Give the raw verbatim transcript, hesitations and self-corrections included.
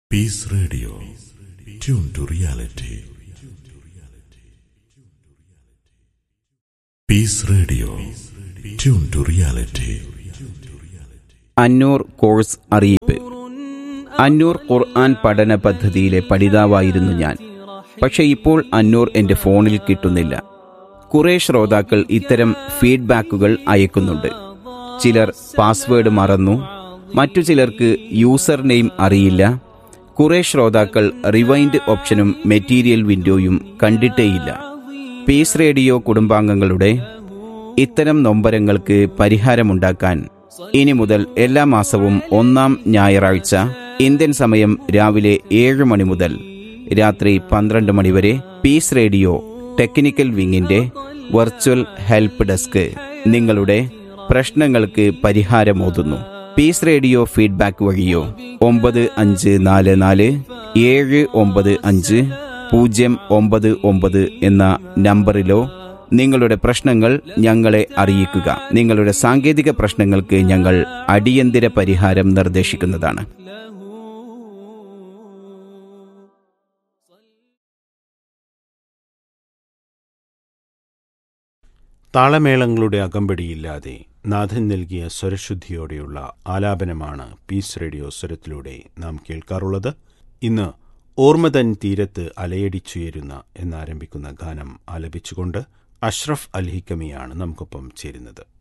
Piece radio, tune to reality. Piece radio, tune to reality. Annur course അറിയിപ്പ്. അന്നൂർ ഖുർആൻ പഠന പദ്ധതിയിലെ പഠിതാവായിരുന്നു ഞാൻ. പക്ഷെ ഇപ്പോൾ അന്നൂർ എൻ്റെ ഫോണിൽ കിട്ടുന്നില്ല. കുറേ ശ്രോതാക്കൾ ഇത്തരം ഫീഡ്ബാക്കുകൾ അയക്കുന്നുണ്ട്. ചിലർ പാസ്വേഡ് മറന്നു, മറ്റു ചിലർക്ക് യൂസർ നെയിം അറിയില്ല. കുറേ ശ്രോതാക്കൾ റിവൈൻഡ് ഓപ്ഷനും മെറ്റീരിയൽ വിൻഡോയും കണ്ടിട്ടേയില്ല. പീസ് റേഡിയോ കുടുംബാംഗങ്ങളുടെ ഇത്തരം നൊമ്പരങ്ങൾക്ക് പരിഹാരമുണ്ടാക്കാൻ ഇനി മുതൽ എല്ലാ മാസവും ഒന്നാം ഞായറാഴ്ച ഇന്ത്യൻ സമയം രാവിലെ ഏഴ് മണി മുതൽ രാത്രി പന്ത്രണ്ട് മണി വരെ piece radio technical വിങ്ങിന്റെ virtual help desk നിങ്ങളുടെ പ്രശ്നങ്ങൾക്ക് പരിഹാരമോതുന്നു. പീസ് റേഡിയോ ഫീഡ്ബാക്ക് വഴിയോ ഒമ്പത് അഞ്ച് നാല് നാല് ഏഴ് ഒമ്പത് അഞ്ച് പൂജ്യം ഒമ്പത് ഒമ്പത് എന്ന നമ്പറിലോ നിങ്ങളുടെ പ്രശ്നങ്ങൾ ഞങ്ങളെ അറിയിക്കുക. നിങ്ങളുടെ സാങ്കേതിക പ്രശ്നങ്ങൾക്ക് ഞങ്ങൾ അടിയന്തര പരിഹാരം നിർദ്ദേശിക്കുന്നതാണ്. താളമേളങ്ങളുടെ അകമ്പടിയില്ലാതെ നാഥൻ നൽകിയ സ്വരശുദ്ധിയോടെയുള്ള ആലാപനമാണ് പീസ് റേഡിയോ സ്വരത്തിലൂടെ നാം കേൾക്കാറുള്ളത്. ഇന്ന് ഓർമ്മതൻ തീരത്ത് അലയടിച്ചുയരുന്ന എന്നാരംഭിക്കുന്ന ഗാനം ആലപിച്ചുകൊണ്ട് അഷ്റഫ് അൽ ഹിക്കമിയാണ് നമുക്കൊപ്പം ചേരുന്നത്.